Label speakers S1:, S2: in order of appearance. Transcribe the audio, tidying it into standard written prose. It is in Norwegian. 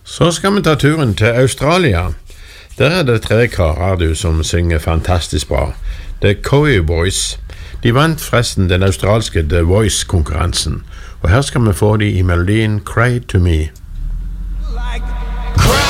S1: Så skal vi ta turen til Australia. Der er det tre karer som synger fantastisk bra. Det er Coy Boys. De vant forresten den australske The Voice-konkurransen. Og her skal vi få de i melodien Cry to Me.